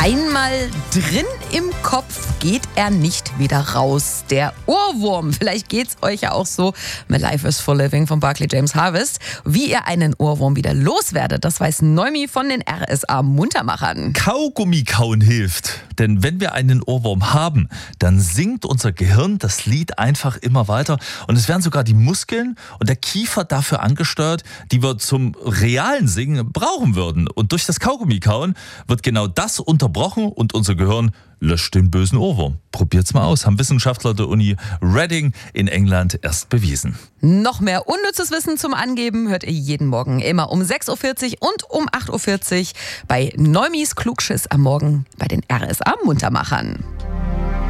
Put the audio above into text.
Einmal drin im Kopf geht er nicht wieder raus. Der Ohrwurm. Vielleicht geht's euch ja auch so mit Life is for Living von Barclay James Harvest. Wie ihr einen Ohrwurm wieder loswerdet, das weiß Noemi von den RSA Muntermachern. Kaugummi kauen hilft. Denn wenn wir einen Ohrwurm haben, dann singt unser Gehirn das Lied einfach immer weiter. Und es werden sogar die Muskeln und der Kiefer dafür angesteuert, die wir zum realen Singen brauchen würden. Und durch das Kaugummi kauen wird genau das unterbrochen und unser Gehirn löscht den bösen Ohrwurm. Probiert's mal aus. Haben Wissenschaftler der Uni Reading in England erst bewiesen. Noch mehr unnützes Wissen zum Angeben hört ihr jeden Morgen immer um 6.40 Uhr und um 8.40 Uhr bei Neumis Klugschiss am Morgen bei den RSA Muntermachern.